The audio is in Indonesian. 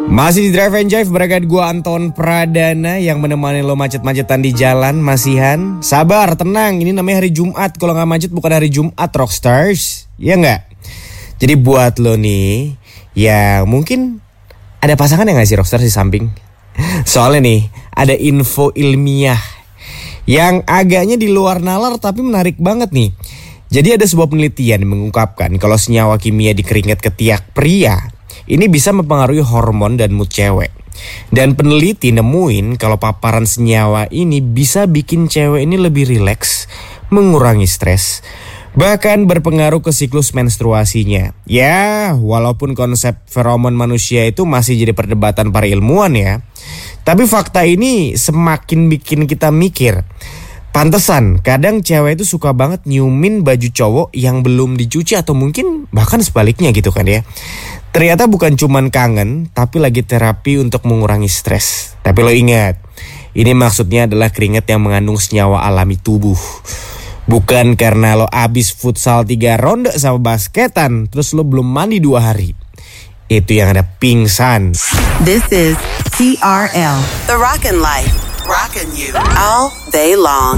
Masih di Drive and Jive beragam gua Anton Pradana yang menemani lo macet-macetan di jalan. Masihan, sabar, tenang. Ini namanya hari Jumat. Kalau nggak macet bukan hari Jumat, Rockstars. Ya nggak? Jadi buat lo nih, ya mungkin ada pasangan yang nggak sih Rockstars di samping? Soalnya nih, ada info ilmiah yang agaknya di luar nalar tapi menarik banget nih. Jadi ada sebuah penelitian yang mengungkapkan kalau senyawa kimia di keringat ketiak pria ini bisa mempengaruhi hormon dan mood cewek. Dan peneliti nemuin kalau paparan senyawa ini bisa bikin cewek ini lebih rileks, mengurangi stres, bahkan berpengaruh ke siklus menstruasinya. Ya, walaupun konsep feromon manusia itu masih jadi perdebatan para ilmuwan ya. Tapi fakta ini semakin bikin kita mikir. Pantesan, kadang cewek itu suka banget nyiumin baju cowok yang belum dicuci atau mungkin bahkan sebaliknya gitu kan ya. Ternyata bukan cuman kangen, tapi lagi terapi untuk mengurangi stres. Tapi lo ingat, ini maksudnya adalah keringat yang mengandung senyawa alami tubuh. Bukan karena lo abis futsal 3 ronde sama basketan, terus lo belum mandi 2 hari. Itu yang ada pingsan. This is TRL, The Rockin' Life. Rockin' you all day long.